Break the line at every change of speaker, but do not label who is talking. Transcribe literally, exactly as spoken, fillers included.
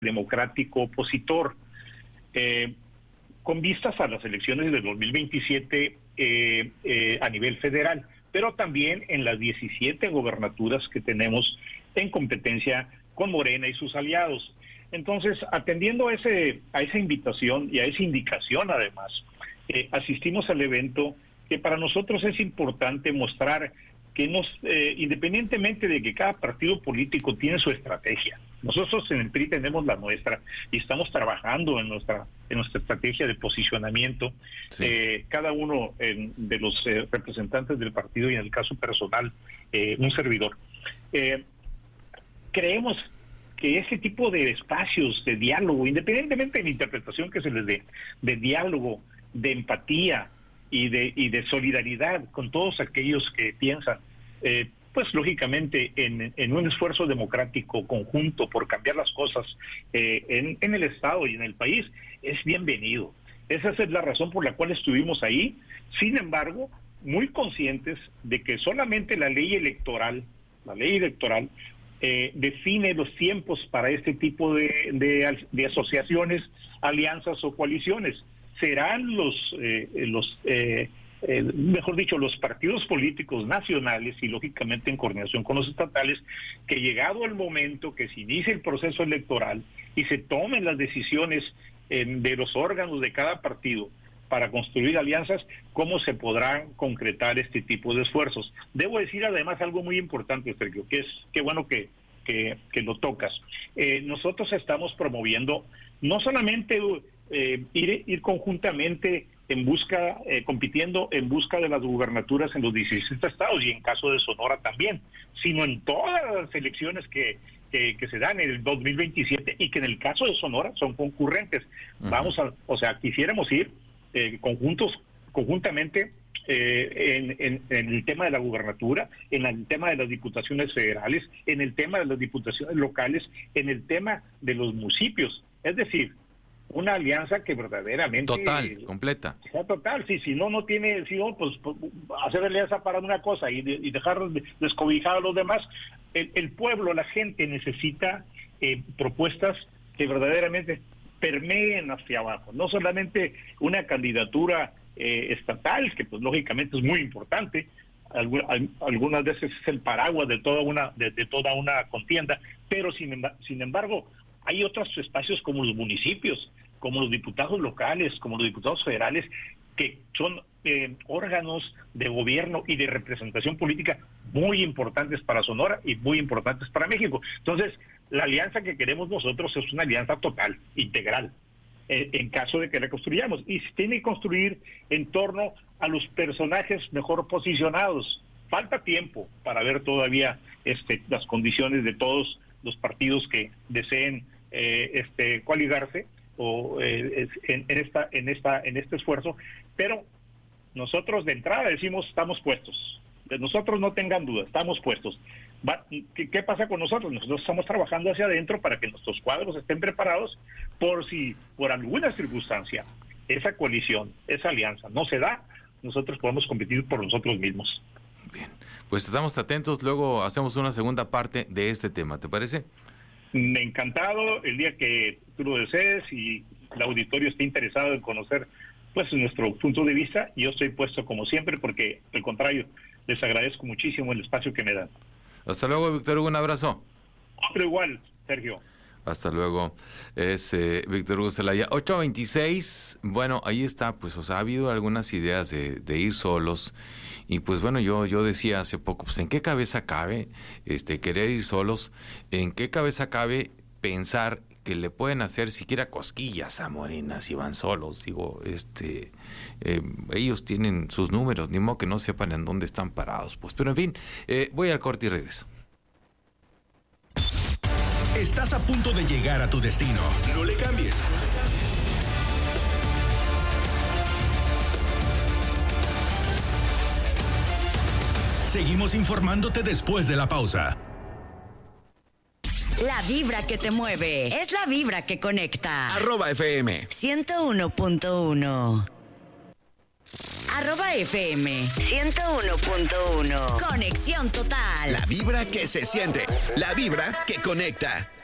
democrático opositor, eh, con vistas a las elecciones de dos mil veintisiete eh, eh, a nivel federal, pero también en las diecisiete gobernaturas que tenemos en competencia con Morena y sus aliados. Entonces, atendiendo a, ese, a esa invitación y a esa indicación, además, eh, asistimos al evento que para nosotros es importante mostrar que nos, eh, independientemente de que cada partido político tiene su estrategia, nosotros en el P R I tenemos la nuestra y estamos trabajando en nuestra en nuestra estrategia de posicionamiento, sí. eh, cada uno eh, de los eh, representantes del partido y en el caso personal, eh, un servidor. Eh, creemos que ese tipo de espacios de diálogo, independientemente de la interpretación que se les dé, de diálogo, de empatía y de, y de solidaridad con todos aquellos que piensan, eh, pues lógicamente en, en un esfuerzo democrático conjunto por cambiar las cosas eh, en, en el Estado y en el país, es bienvenido. Esa es la razón por la cual estuvimos ahí. Sin embargo, muy conscientes de que solamente la ley electoral, la ley electoral, eh, define los tiempos para este tipo de, de, de asociaciones, alianzas o coaliciones. Serán los, eh, los eh, eh, mejor dicho, los partidos políticos nacionales y lógicamente en coordinación con los estatales, que llegado el momento que se inicie el proceso electoral y se tomen las decisiones eh, de los órganos de cada partido para construir alianzas, cómo se podrán concretar este tipo de esfuerzos. Debo decir además algo muy importante, Sergio, que es qué bueno que, que, que lo tocas. Eh, nosotros estamos promoviendo no solamente eh, ir, ir conjuntamente en busca, eh, compitiendo en busca de las gubernaturas en los diecisiete estados y en caso de Sonora también, sino en todas las elecciones que, que, que se dan en el dos mil veintisiete y que en el caso de Sonora son concurrentes. Uh-huh. Vamos a, o sea, quisiéramos ir eh, conjuntos, conjuntamente eh, en, en, en el tema de la gubernatura, en el tema de las diputaciones federales, en el tema de las diputaciones locales, en el tema de los municipios. Es decir, una alianza que verdaderamente...
Total, eh, completa.
Sea total, sí, si no, no tiene, si no, pues, pues hacer alianza para una cosa y, de, y dejar descobijar a los demás. El, el pueblo, la gente necesita eh, propuestas que verdaderamente permeen hacia abajo, no solamente una candidatura eh, estatal, que pues lógicamente es muy importante, Algu- algunas veces es el paraguas de toda una, de, de toda una contienda, pero sin, sin embargo, hay otros espacios como los municipios, como los diputados locales, como los diputados federales, que son eh, órganos de gobierno y de representación política muy importantes para Sonora y muy importantes para México. Entonces, la alianza que queremos nosotros es una alianza total, integral, eh, en caso de que la construyamos. Y se tiene que construir en torno a los personajes mejor posicionados. Falta tiempo para ver todavía este, las condiciones de todos los partidos que deseen eh, este coaligarse o eh, en, en esta en esta en este esfuerzo, pero nosotros de entrada decimos estamos puestos. De nosotros no tengan duda, estamos puestos. Va, ¿qué, ¿Qué pasa con nosotros? Nosotros estamos trabajando hacia adentro para que nuestros cuadros estén preparados por si por alguna circunstancia esa coalición, esa alianza no se da, nosotros podemos competir por nosotros mismos.
Bien, pues estamos atentos, luego hacemos una segunda parte de este tema, ¿te parece?
Encantado, el día que tú lo desees y el auditorio esté interesado en conocer pues nuestro punto de vista, yo estoy puesto como siempre porque, al contrario, les agradezco muchísimo el espacio que me dan.
Hasta luego, Víctor Hugo, un abrazo.
Otro igual, Sergio.
Hasta luego, es eh, Víctor Hugo Zelaya. ocho veintiséis, bueno, ahí está, pues, o sea, ha habido algunas ideas de, de ir solos, y pues bueno, yo yo decía hace poco, pues, ¿en qué cabeza cabe este querer ir solos? ¿En qué cabeza cabe pensar que le pueden hacer siquiera cosquillas a Morena si van solos? Digo, este, eh, ellos tienen sus números, ni modo que no sepan en dónde están parados, pues, pero en fin, eh, voy al corte y regreso.
Estás a punto de llegar a tu destino. No le cambies. Seguimos informándote después de la pausa.
La vibra que te mueve es la vibra que conecta.
Arroba F M
ciento uno punto uno. Arroba F M ciento uno punto uno. Conexión total.
La vibra que se siente. La vibra que conecta.